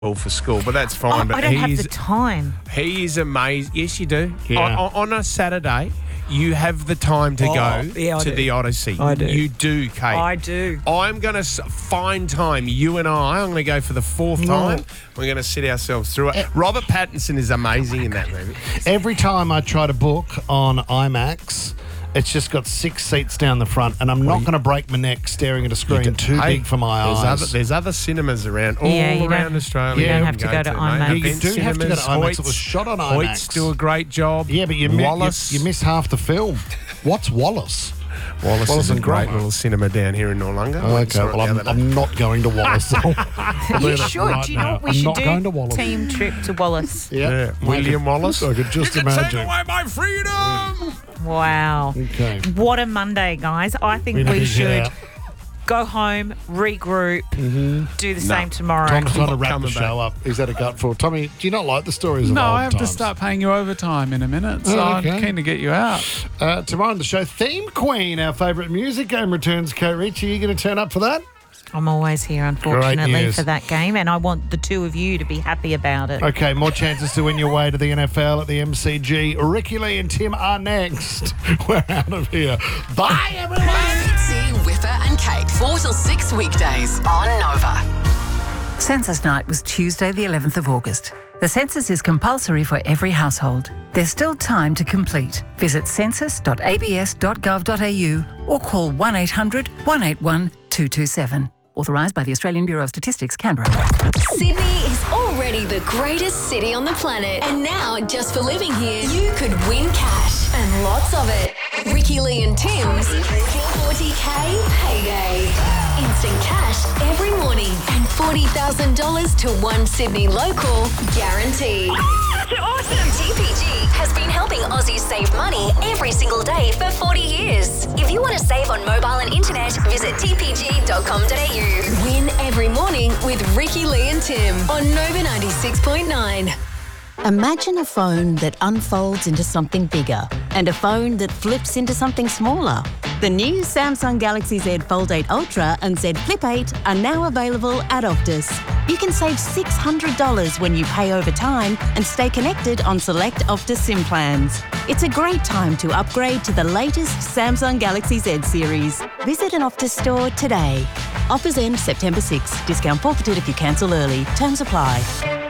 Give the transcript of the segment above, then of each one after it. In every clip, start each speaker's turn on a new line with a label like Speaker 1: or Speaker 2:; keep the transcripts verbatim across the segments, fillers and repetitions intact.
Speaker 1: well for school, but that's fine.
Speaker 2: Oh,
Speaker 1: but
Speaker 2: I don't have
Speaker 1: he's,
Speaker 2: the time.
Speaker 1: He is amazing. Yes, you do.
Speaker 3: Yeah.
Speaker 1: On, on a Saturday, you have the time to
Speaker 2: Oh,
Speaker 1: go
Speaker 2: yeah, I
Speaker 1: to
Speaker 2: do.
Speaker 1: the Odyssey.
Speaker 2: I do.
Speaker 1: You do, Kate.
Speaker 2: I do.
Speaker 1: I'm going to find time, you and I, I'm going to go for the fourth time. We're going to sit ourselves through it. Robert Pattinson is amazing in that movie.
Speaker 3: Every time I try to book on IMAX, it's just got six seats down the front, and I'm not going to break my neck staring at a screen
Speaker 1: can-
Speaker 3: too
Speaker 1: hey,
Speaker 3: big for my
Speaker 1: there's
Speaker 3: eyes.
Speaker 1: Other, there's other cinemas around, all
Speaker 2: Yeah, you
Speaker 1: around
Speaker 2: don't-
Speaker 1: Australia.
Speaker 2: you don't
Speaker 1: you
Speaker 2: have
Speaker 1: can
Speaker 2: to go to
Speaker 1: mate.
Speaker 2: IMAX.
Speaker 3: Yeah, you
Speaker 1: Event
Speaker 3: do have to go to
Speaker 1: cinemas,
Speaker 3: IMAX. It was shot on
Speaker 1: Hoyts
Speaker 3: IMAX.
Speaker 1: do a great job.
Speaker 3: Yeah, but you, mi- you,
Speaker 1: Wallace.
Speaker 3: you miss half the film. What's Wallace?
Speaker 1: Wallace,
Speaker 3: Wallace
Speaker 1: is a
Speaker 3: and
Speaker 1: great
Speaker 3: Gromit.
Speaker 1: little cinema down here in Noarlunga. I went and
Speaker 3: Okay,
Speaker 1: saw it
Speaker 3: well,
Speaker 1: the
Speaker 3: I'm,
Speaker 1: other day.
Speaker 3: I'm not going to Wallace. I'll do
Speaker 2: You
Speaker 3: that
Speaker 2: should.
Speaker 3: right
Speaker 2: Do you know
Speaker 3: now.
Speaker 2: what we
Speaker 3: I'm
Speaker 2: should
Speaker 3: not
Speaker 2: do?
Speaker 3: going to Wallace.
Speaker 2: Team trip to Wallace.
Speaker 3: Yeah.
Speaker 1: Yeah, William Wallace.
Speaker 3: I could just
Speaker 1: you can
Speaker 3: imagine.
Speaker 1: take away my freedom.
Speaker 2: Wow.
Speaker 3: Okay.
Speaker 2: What a Monday, guys. I think
Speaker 3: We
Speaker 2: we,
Speaker 3: need to get
Speaker 2: should
Speaker 3: out.
Speaker 2: go home, regroup, do the same tomorrow.
Speaker 3: Tom's trying to wrap
Speaker 1: Coming
Speaker 3: the show up. Is that a gut for Tommy? Do you not like the stories of
Speaker 4: No,
Speaker 3: old
Speaker 4: I have
Speaker 3: times?
Speaker 4: to start paying you overtime in a minute, so
Speaker 3: Oh, okay.
Speaker 4: I'm keen to get you out.
Speaker 3: Uh, tomorrow on the show, Theme Queen, our favourite music game, returns. Kate Ritchie, are you going to turn up for that?
Speaker 2: I'm always here, unfortunately,
Speaker 3: news.
Speaker 2: for that game, and I want the two of you to be happy about it.
Speaker 3: Okay, more chances to win your way to the N F L at the M C G. Ricky Lee and Tim are next. We're out of here. Bye, everyone.
Speaker 5: Fitzy, Whipper and Kate, four till six weekdays on Nova.
Speaker 6: Census night was Tuesday, the eleventh of August. The census is compulsory for every household. There's still time to complete. Visit census dot a b s dot gov dot a u or call one eight hundred, one eight one, two two seven. Authorised by the Australian Bureau of Statistics, Canberra.
Speaker 5: Sydney is already the greatest city on the planet. And now, just for living here, you could win cash and lots of it. Ricky Lee and Tim's forty K payday. Instant cash every morning and forty thousand dollars to one Sydney local guaranteed. That's awesome! T P G has been helping Aussies save money every single day for forty years. If you want to save on mobile and internet, visit t p g dot com dot a u. Win every morning with Ricky Lee and Tim on Nova ninety-six point nine.
Speaker 7: Imagine a phone that unfolds into something bigger and a phone that flips into something smaller. The new Samsung Galaxy Z Fold eight Ultra and Z Flip eight are now available at Optus. You can save six hundred dollars when you pay over time and stay connected on select Optus SIM plans. It's a great time to upgrade to the latest Samsung Galaxy Z series. Visit an Optus store today. Offers end September sixth. Discount forfeited if you cancel early. Terms apply.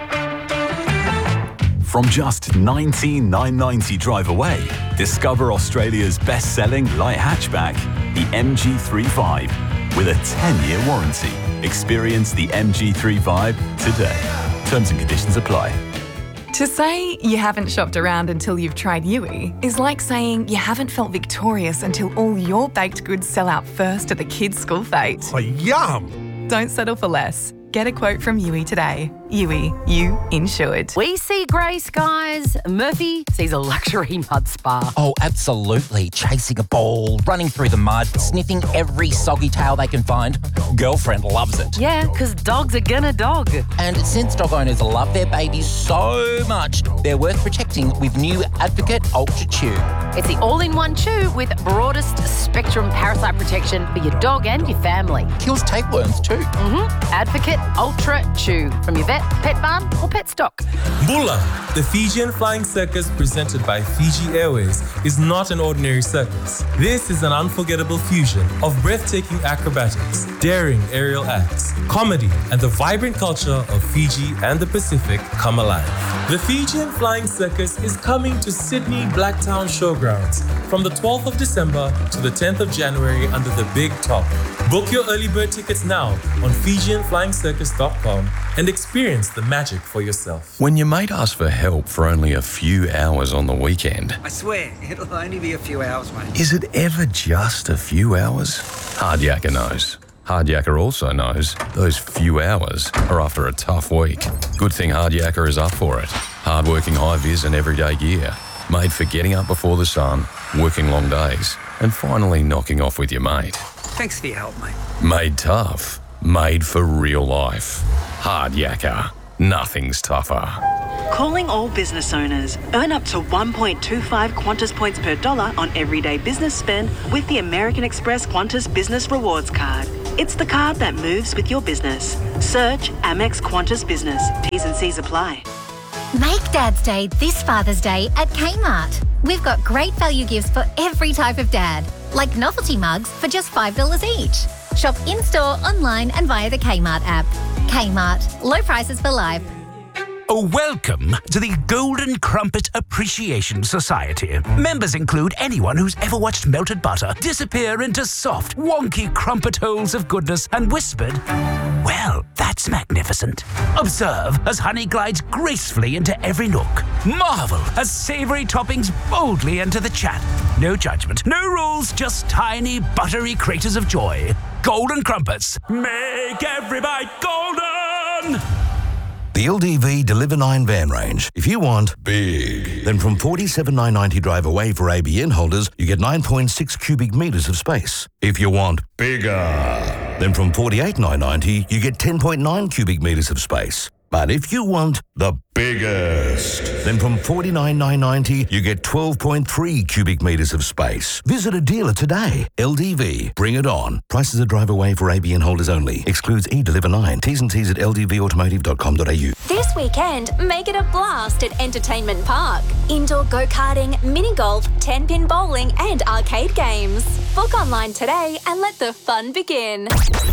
Speaker 8: From just nineteen thousand nine hundred ninety drive away, discover Australia's best-selling light hatchback, the M G thirty-five, with a ten-year warranty. Experience the M G thirty-five today. Terms and conditions apply.
Speaker 9: To say you haven't shopped around until you've tried Yui is like saying you haven't felt victorious until all your baked goods sell out first at the kids' school fete.
Speaker 1: Oh, yum!
Speaker 9: Don't settle for less. Get a quote from Yui today. Yui, you insured.
Speaker 10: We see grey skies. Murphy sees a luxury mud spa.
Speaker 11: Oh, absolutely. Chasing a ball, running through the mud, sniffing every soggy tail they can find. Girlfriend loves it.
Speaker 10: Yeah, because dogs are gonna dog.
Speaker 11: And since dog owners love their babies so much, they're worth protecting with new Advocate Ultra Chew.
Speaker 10: It's the all-in-one chew with broadest spectrum parasite protection for your dog and your family.
Speaker 11: Kills tapeworms too.
Speaker 10: Mm-hmm. Advocate Ultra Chew from your vet, pet barn or pet stock.
Speaker 12: Bula, the Fijian Flying Circus presented by Fiji Airways, is not an ordinary circus. This is an unforgettable fusion of breathtaking acrobatics, daring aerial acts, comedy, and the vibrant culture of Fiji and the Pacific come alive. The Fijian Flying Circus is coming to Sydney Blacktown Showgrounds from the twelfth of December to the tenth of January under the Big Top. Book your early bird tickets now on Fijian Flying Circus dot com and experience the magic for yourself.
Speaker 13: When your mate asks for help for only a few hours on the weekend,
Speaker 14: I swear, it'll only be a few hours, mate.
Speaker 13: is it ever just a few hours? Hard Yakka knows. Hard Yakka also knows those few hours are after a tough week. Good thing Hard Yakka is up for it. Hard-working high-vis and everyday gear. Made for getting up before the sun, working long days, and finally knocking off with your mate.
Speaker 14: Thanks for your help, mate.
Speaker 13: Made tough. Made for real life. Hard Yakka. Nothing's tougher.
Speaker 15: Calling all business owners. Earn up to one point two five Qantas points per dollar on everyday business spend with the American Express Qantas Business Rewards Card. It's the card that moves with your business. Search Amex Qantas Business. T's and C's apply.
Speaker 16: Make Dad's Day this Father's Day at Kmart. We've got great value gifts for every type of dad, like novelty mugs for just five dollars each. Shop in-store, online and via the Kmart app. Kmart, low prices for life.
Speaker 17: Welcome to the Golden Crumpet Appreciation Society. Members include anyone who's ever watched melted butter disappear into soft, wonky crumpet holes of goodness and whispered, "Well, that's magnificent." Observe as honey glides gracefully into every nook. Marvel as savoury toppings boldly enter the chat. No judgment, no rules, just tiny, buttery craters of joy. Golden Crumpets. Make every bite golden!
Speaker 18: The L D V Deliver nine van range. If you want big, then from forty-seven thousand nine hundred ninety drive away for A B N holders, you get nine point six cubic metres of space. If you want bigger, then from forty-eight thousand nine hundred ninety, you get ten point nine cubic metres of space. But if you want the biggest, then from forty-nine thousand nine hundred ninety, you get twelve point three cubic metres of space. Visit a dealer today. L D V, bring it on. Prices are drive away for A B N holders only. Excludes E-Deliver nine. T's and T's at l d v automotive dot com dot a u.
Speaker 19: This weekend, make it a blast at Entertainment Park. Indoor go-karting, mini-golf, ten-pin bowling and arcade games. Book online today and let the fun begin.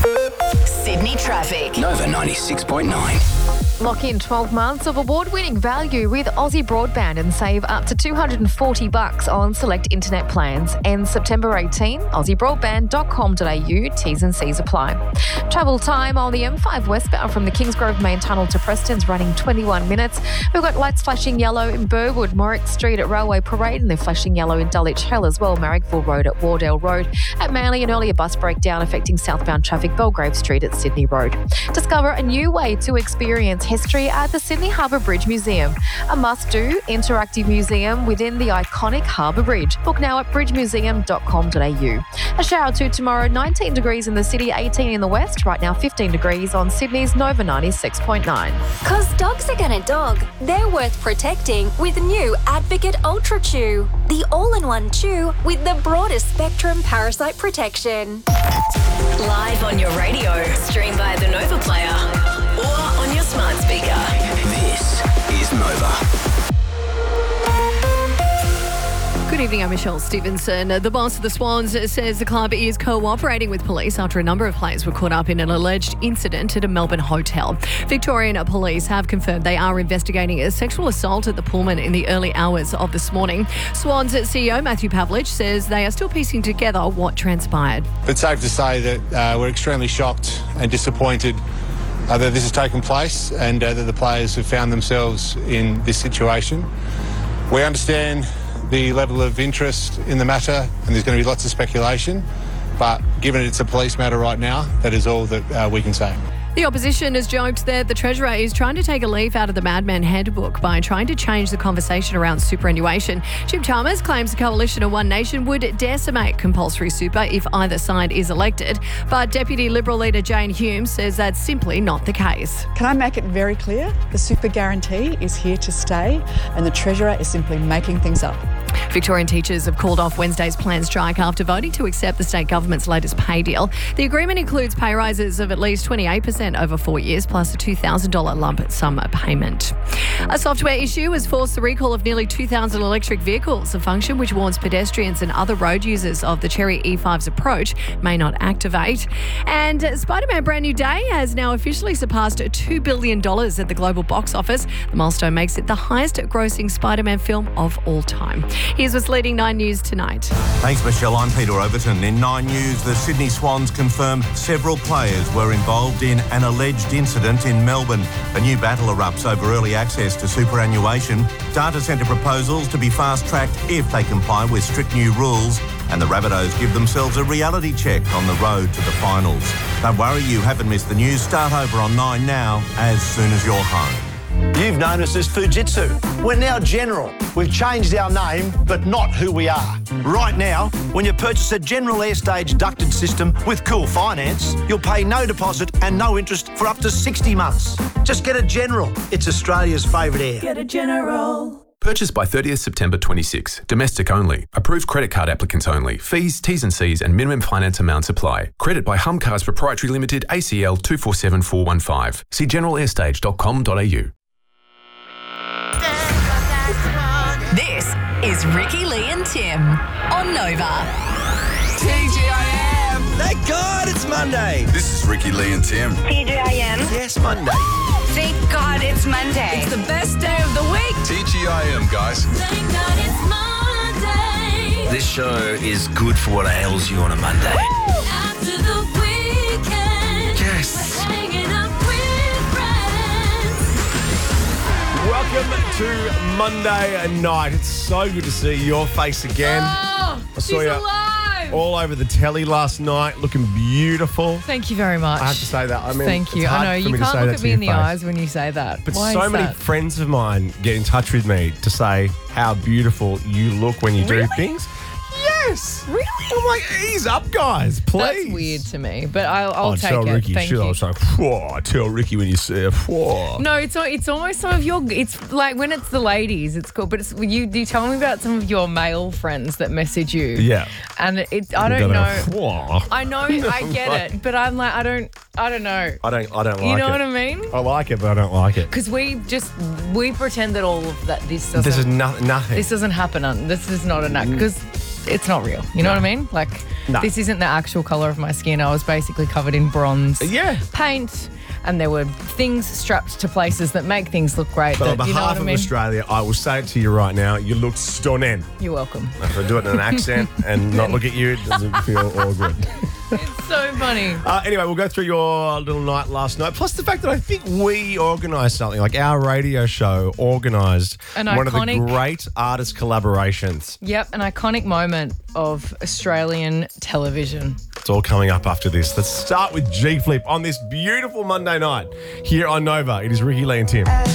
Speaker 5: Sydney traffic.
Speaker 20: Nova ninety-six point nine.
Speaker 21: Lock in twelve months of award-winning value with Aussie Broadband and save up to two hundred forty bucks on select internet plans. Ends September eighteenth. aussie broadband dot com dot a u. T's and C's apply. Travel time on the M five westbound from the Kingsgrove Main Tunnel to Preston's running twenty-one minutes. We've got lights flashing yellow in Burwood, Morrick Street at Railway Parade, and they're flashing yellow in Dulwich Hill as well. Marrickville Road at Wardell Road. At Manly, an earlier bus breakdown affecting southbound traffic, Belgrave Street at Sydney Road. Discover a new way to experience history at the Sydney Harbour Bridge Museum, a must-do interactive museum within the iconic Harbour Bridge. Book now at bridge museum dot com dot a u. A shower or two tomorrow, nineteen degrees in the city, eighteen in the west. Right now, fifteen degrees on Sydney's Nova ninety-six point nine.
Speaker 19: Cause dogs are gonna dog. They're worth protecting with new Advocate Ultra Chew. The all-in-one chew with the broadest spectrum parasite protection.
Speaker 5: Live on your radio, stream via the Nova Player, or on your smart speaker.
Speaker 20: This is Nova.
Speaker 22: Good evening, I'm Michelle Stevenson. The boss of the Swans says the club is cooperating with police after a number of players were caught up in an alleged incident at a Melbourne hotel. Victorian police have confirmed they are investigating a sexual assault at the Pullman in the early hours of this morning. Swans C E O Matthew Pavlich says they are still piecing together what transpired.
Speaker 23: It's safe to say that uh, we're extremely shocked and disappointed uh, that this has taken place and uh, that the players have found themselves in this situation. We understand the level of interest in the matter, and there's going to be lots of speculation, but given it's a police matter right now, that is all that uh, we can say.
Speaker 22: The opposition has joked that the Treasurer is trying to take a leaf out of the Madman Handbook by trying to change the conversation around superannuation. Jim Chalmers claims the coalition of One Nation would decimate compulsory super if either side is elected, but Deputy Liberal leader Jane Hume says that's simply not the case.
Speaker 24: Can I make it very clear? The super guarantee is here to stay, and the Treasurer is simply making things up.
Speaker 22: Victorian teachers have called off Wednesday's planned strike after voting to accept the state government's latest pay deal. The agreement includes pay rises of at least twenty-eight percent over four years, plus a two thousand dollars lump sum payment. A software issue has forced the recall of nearly two thousand electric vehicles, a function which warns pedestrians and other road users of the Cherry E five's approach may not activate. And Spider-Man Brand New Day has now officially surpassed two billion dollars at the global box office. The milestone makes it the highest grossing Spider-Man film of all time. Here's what's leading Nine News tonight.
Speaker 25: Thanks, Michelle. I'm Peter Overton. In Nine News, the Sydney Swans confirm several players were involved in an alleged incident in Melbourne. A new battle erupts over early access to superannuation. Data centre proposals to be fast-tracked if they comply with strict new rules. And the Rabbitohs give themselves a reality check on the road to the finals. Don't worry, you haven't missed the news. Start over on Nine now, as soon as you're home.
Speaker 26: You've known us as Fujitsu. We're now General. We've changed our name, but not who we are. Right now, when you purchase a General Airstage ducted system with Cool Finance, you'll pay no deposit and no interest for up to sixty months. Just get a General. It's Australia's favourite air.
Speaker 27: Get a General.
Speaker 2: Purchased by thirtieth September twenty-six. Domestic only. Approved credit card applicants only. Fees, T's and C's and minimum finance amounts apply. Credit by Hum Cars Proprietary Limited, A C L two four seven four one five. See general airstage dot com dot a u.
Speaker 3: This is Ricky, Lee and Tim on Nova.
Speaker 4: T G I M! Thank God it's Monday! This is Ricky, Lee and Tim.
Speaker 6: T G I M.
Speaker 4: Yes, Monday.
Speaker 6: Thank God it's Monday.
Speaker 3: It's the best day of the week.
Speaker 4: T G I M, guys.
Speaker 3: Thank God it's Monday.
Speaker 4: This show is good for what ails you on a Monday.
Speaker 3: After the weekend.
Speaker 4: Yes.
Speaker 3: Hanging up with friends.
Speaker 1: Welcome to Monday night. It's so good to see your face again.
Speaker 22: Oh,
Speaker 1: I saw
Speaker 22: she's
Speaker 1: you
Speaker 22: alive.
Speaker 1: all over the telly last night, looking beautiful.
Speaker 22: Thank you very much.
Speaker 1: I have to say that. I mean,
Speaker 22: Thank you.
Speaker 1: it's hard
Speaker 22: I know
Speaker 1: for
Speaker 22: you
Speaker 1: me to
Speaker 22: can't
Speaker 1: say
Speaker 22: look
Speaker 1: that
Speaker 22: at
Speaker 1: to
Speaker 22: me
Speaker 1: your
Speaker 22: in the
Speaker 1: face.
Speaker 22: eyes when you say that.
Speaker 1: But
Speaker 22: Why
Speaker 1: so
Speaker 22: is
Speaker 1: many
Speaker 22: that?
Speaker 1: friends of mine get in touch with me to say how beautiful you look when you
Speaker 22: Really?
Speaker 1: do things. Yes.
Speaker 22: Really?
Speaker 1: I'm like, ease up, guys, please.
Speaker 22: That's weird to me, but I'll, I'll
Speaker 1: oh,
Speaker 22: take
Speaker 1: tell
Speaker 22: it.
Speaker 1: Ricky,
Speaker 22: Thank
Speaker 1: shit,
Speaker 22: you.
Speaker 1: I was like, whoa, tell Ricky when you see it. Whoa.
Speaker 22: No, it's al- it's almost some of your. It's like when it's the ladies, it's cool. But it's you. You tell me about some of your male friends that message you.
Speaker 1: Yeah.
Speaker 22: And it. I don't
Speaker 1: Don't
Speaker 22: know.
Speaker 1: Whoa.
Speaker 22: I know. I get it, but I'm like, I don't. I don't know.
Speaker 1: I don't. I don't like it.
Speaker 22: You know what I mean?
Speaker 1: I like it, but I don't like it.
Speaker 22: Because we just we pretend that all of that this doesn't.
Speaker 1: This is no, nothing.
Speaker 22: This doesn't happen. On, this is not an act because it's not real. You know
Speaker 1: No.
Speaker 22: what I mean? Like
Speaker 1: No.
Speaker 22: this isn't the actual color of my skin. I was basically covered in bronze.
Speaker 1: Yeah.
Speaker 22: Paint. And there were things strapped to places that make things look great.
Speaker 1: But on
Speaker 22: that, you know
Speaker 1: behalf
Speaker 22: what I
Speaker 1: of
Speaker 22: mean?
Speaker 1: Australia, I will say it to you right now. You look stunning.
Speaker 22: You're welcome.
Speaker 1: If I do it in an accent and not look at you, it doesn't feel all good.
Speaker 22: So funny.
Speaker 1: Uh, anyway, we'll go through your little night last night. Plus the fact that I think we organised something, like our radio show organised
Speaker 22: An
Speaker 1: one of the
Speaker 22: iconic-
Speaker 1: great artist collaborations.
Speaker 22: Yep, an iconic moment of Australian television.
Speaker 1: It's all coming up after this. Let's start with G Flip on this beautiful Monday night here on Nova. It is Ricky, Lee and Tim.